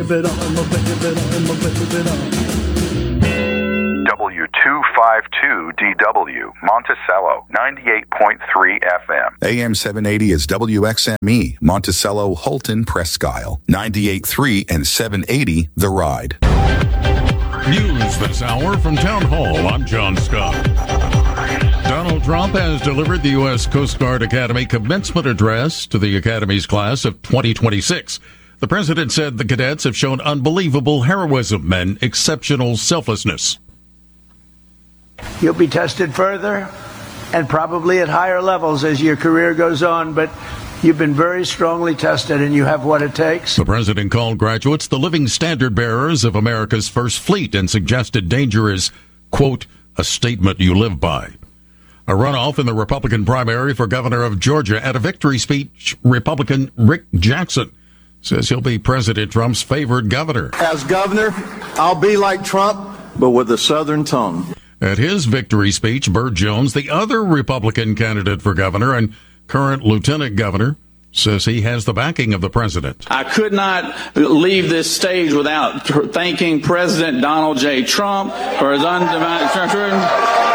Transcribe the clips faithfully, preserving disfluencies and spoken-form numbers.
baby, I'm a baby, I'm a baby, I'm W two fifty-two D W, Monticello, ninety-eight point three F M. A M seven eighty is W X M E, Monticello, Holton, Presque Isle, ninety-eight point three and seven eighty, The Ride. News this hour from Town Hall. I'm John Scott. Donald Trump has delivered the U S Coast Guard Academy commencement address to the Academy's class of twenty twenty-six. The president said the cadets have shown unbelievable heroism and exceptional selflessness. You'll be tested further and probably at higher levels as your career goes on, but you've been very strongly tested and you have what it takes. The president called graduates the living standard bearers of America's first fleet and suggested danger is, quote, a statement you live by. A runoff in the Republican primary for governor of Georgia. At a victory speech, Republican Rick Jackson says he'll be President Trump's favored governor. As governor, I'll be like Trump, but with a Southern tongue. At his victory speech, Burt Jones, the other Republican candidate for governor and current lieutenant governor, says he has the backing of the president. I could not leave this stage without tr- thanking President Donald J. Trump for his undivided...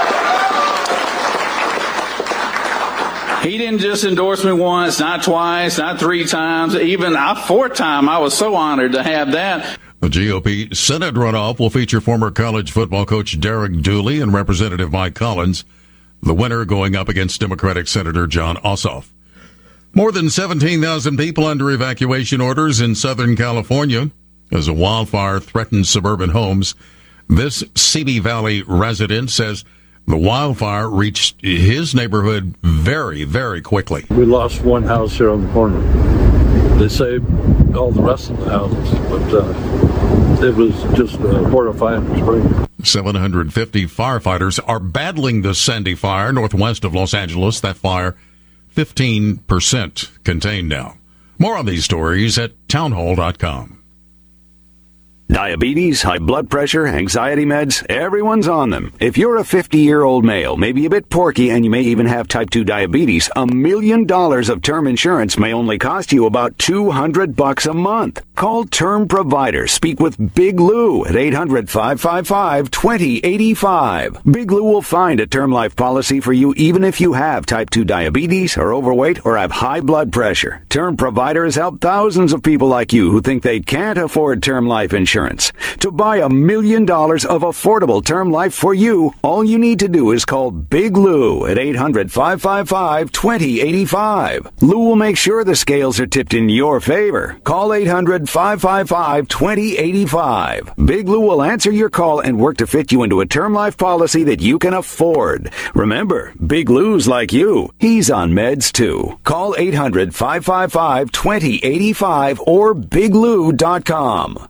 He didn't just endorse me once, not twice, not three times, even a fourth time. I was so honored to have that. The G O P Senate runoff will feature former college football coach Derek Dooley and Representative Mike Collins, the winner going up against Democratic Senator John Ossoff. More than seventeen thousand people under evacuation orders in Southern California as a wildfire threatens suburban homes. This Simi Valley resident says the wildfire reached his neighborhood very, very quickly. We lost one house here on the corner. They saved all the rest of the houses, but uh, it was just uh, horrifying spring. seven hundred fifty firefighters are battling the Sandy fire northwest of Los Angeles. That fire, fifteen percent contained now. More on these stories at townhall dot com. Diabetes, high blood pressure, anxiety meds, everyone's on them. If you're a fifty-year-old male, maybe a bit porky, and you may even have type two diabetes, a million dollars of term insurance may only cost you about two hundred bucks a month. Call Term Provider. Speak with Big Lou at eight hundred, five five five, two zero eight five. Big Lou will find a term life policy for you even if you have type two diabetes, are overweight, or have high blood pressure. Term Provider has helped thousands of people like you who think they can't afford term life insurance. To buy a million dollars of affordable term life for you, all you need to do is call Big Lou at eight hundred, five five five, two zero eight five. Lou will make sure the scales are tipped in your favor. Call eight hundred, five five five, two zero eight five. Big Lou will answer your call and work to fit you into a term life policy that you can afford. Remember, Big Lou's like you. He's on meds too. Call eight hundred, five five five, two zero eight five or big lou dot com.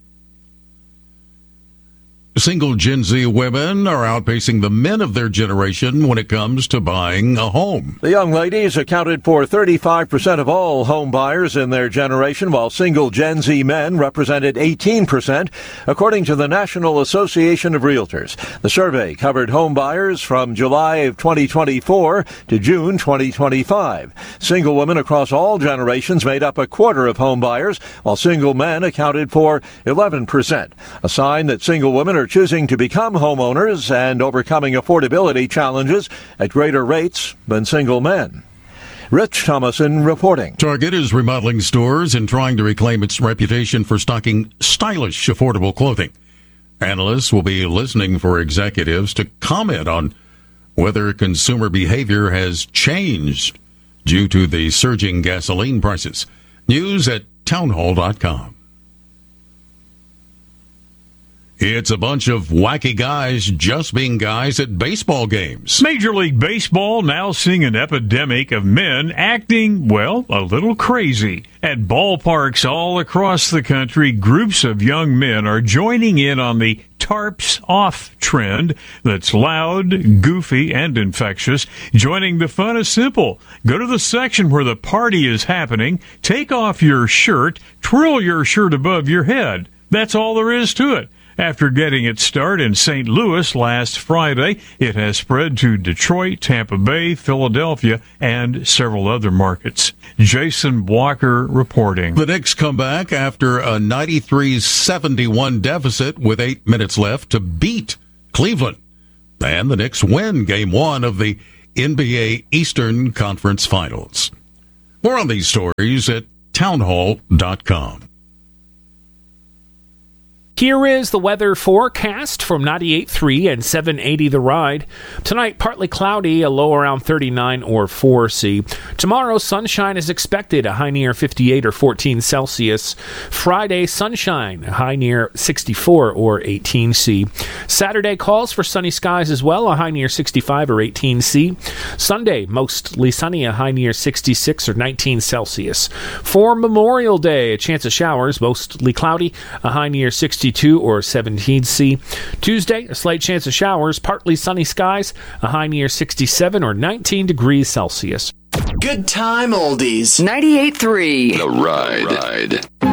Single Gen Z women are outpacing the men of their generation when it comes to buying a home. The young ladies accounted for thirty-five percent of all home buyers in their generation, while single Gen Z men represented eighteen percent, according to the National Association of Realtors. The survey covered home buyers from July of twenty twenty-four to June twenty twenty-five. Single women across all generations made up a quarter of home buyers, while single men accounted for eleven percent. A sign that single women are choosing to become homeowners and overcoming affordability challenges at greater rates than single men. Rich Thomason reporting. Target is remodeling stores and trying to reclaim its reputation for stocking stylish, affordable clothing. Analysts will be listening for executives to comment on whether consumer behavior has changed due to the surging gasoline prices. News at townhall dot com. It's a bunch of wacky guys just being guys at baseball games. Major League Baseball now seeing an epidemic of men acting, well, a little crazy. At ballparks all across the country, groups of young men are joining in on the tarps off trend that's loud, goofy, and infectious. Joining the fun is simple. Go to the section where the party is happening, take off your shirt, twirl your shirt above your head. That's all there is to it. After getting its start in Saint Louis last Friday, it has spread to Detroit, Tampa Bay, Philadelphia, and several other markets. Jason Walker reporting. The Knicks come back after a ninety-three seventy-one deficit with eight minutes left to beat Cleveland. And the Knicks win game one of the N B A Eastern Conference Finals. More on these stories at townhall dot com. Here is the weather forecast from ninety-eight point three and seven eighty The Ride. Tonight, partly cloudy, a low around thirty-nine or four C. Tomorrow, sunshine is expected, a high near fifty-eight or fourteen Celsius. Friday, sunshine, a high near sixty-four or eighteen C. Saturday calls for sunny skies as well, a high near sixty-five or eighteen C. Sunday, mostly sunny, a high near sixty-six or nineteen Celsius. For Memorial Day, a chance of showers, mostly cloudy, a high near sixty-two or seventeen C. Tuesday, a slight chance of showers, partly sunny skies, a high near sixty-seven or nineteen degrees Celsius. Good time oldies. ninety-eight point three. The Ride. The Ride.